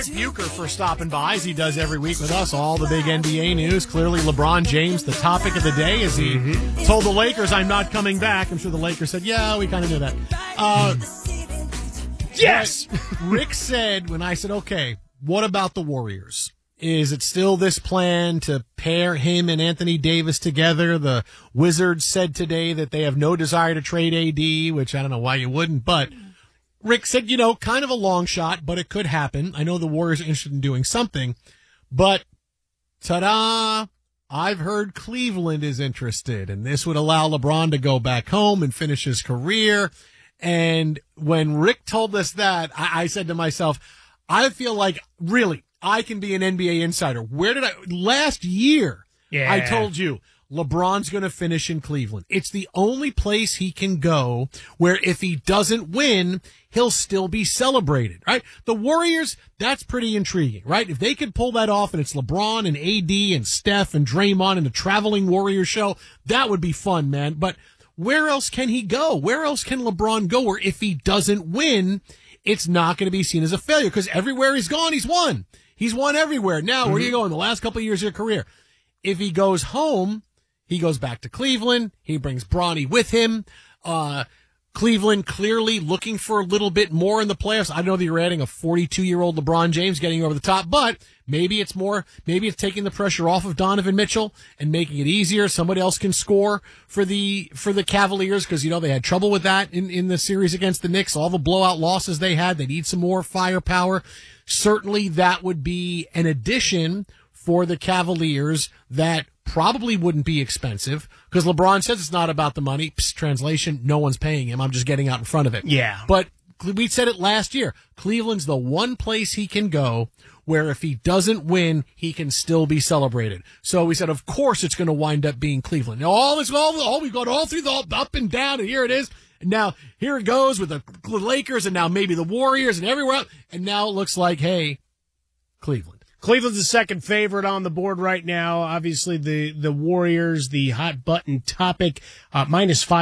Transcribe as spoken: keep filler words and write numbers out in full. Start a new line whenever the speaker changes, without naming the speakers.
Bucher for stopping by, as he does every week with us. All the big N B A news. Clearly, LeBron James, the topic of the day, as he mm-hmm. told the Lakers, "I'm not coming back." I'm sure the Lakers said, "Yeah, we kind of knew that." Uh, yes, Rick said when I said, "Okay, what about the Warriors? Is it still this plan to pair him and Anthony Davis together?" The Wizards said today that they have no desire to trade A D, which I don't know why you wouldn't, but Rick said, you know, kind of a long shot, but it could happen. I know the Warriors are interested in doing something, but ta-da, I've heard Cleveland is interested, and this would allow LeBron to go back home and finish his career. And when Rick told us that, I, I said to myself, I feel like, really, I can be an N B A insider. Where did I, last year, yeah. I told you, LeBron's going to finish in Cleveland. It's the only place he can go where if he doesn't win, he'll still be celebrated, right? The Warriors, that's pretty intriguing, right? If they could pull that off and it's LeBron and A D and Steph and Draymond and the traveling Warrior show, that would be fun, man. But where else can he go? Where else can LeBron go where if he doesn't win, it's not going to be seen as a failure? Because everywhere he's gone, he's won. He's won everywhere. Now, mm-hmm. where do you go in the last couple of years of your career? If he goes home, he goes back to Cleveland. He brings Bronny with him. Uh, Cleveland clearly looking for a little bit more in the playoffs. I know that you're adding a forty-two-year-old LeBron James getting over the top, but maybe it's more, maybe it's taking the pressure off of Donovan Mitchell and making it easier. Somebody else can score for the, for the Cavaliers because, you know, they had trouble with that in, in the series against the Knicks. All the blowout losses they had. They need some more firepower. Certainly that would be an addition for the Cavaliers that probably wouldn't be expensive because LeBron says it's not about the money. Psst, translation, no one's paying him. I'm just getting out in front of it.
Yeah.
But we said it last year. Cleveland's the one place he can go where if he doesn't win, he can still be celebrated. So we said, of course, it's going to wind up being Cleveland. Now, all this, all, all we've got all through the up and down, and here it is. And now here it goes with the Lakers, and now maybe the Warriors, and everywhere else. And now it looks like, hey, Cleveland.
Cleveland's the second favorite on the board right now. Obviously, the, the Warriors, the hot button topic, uh, minus five.